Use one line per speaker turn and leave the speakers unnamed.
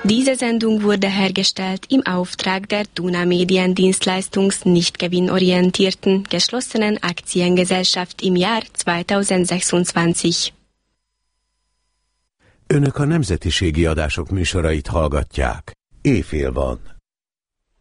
Diese Sendung wurde hergestellt im Auftrag der Duna Mediendienstleistungs nicht gewinnorientierten geschlossenen Aktiengesellschaft im Jahr 2026.
Önök a nemzetiségi adások műsorait hallgatják. Éjfél van.